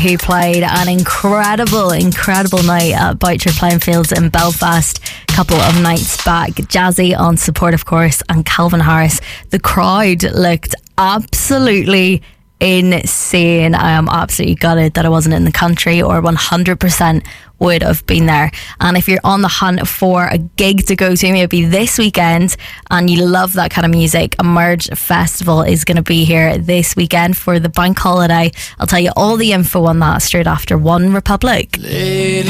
who played an incredible night at Boucher Playing Fields in Belfast a couple of nights back. Jazzy on support, of course, and Calvin Harris. The crowd looked absolutely insane. I am absolutely gutted that I wasn't in the country, or 100% would have been there. And if you're on the hunt for a gig to go to, maybe this weekend, and you love that kind of music, Emerge Festival is going to be here this weekend for the bank holiday. I'll tell you all the info on that straight after One Republic. Lady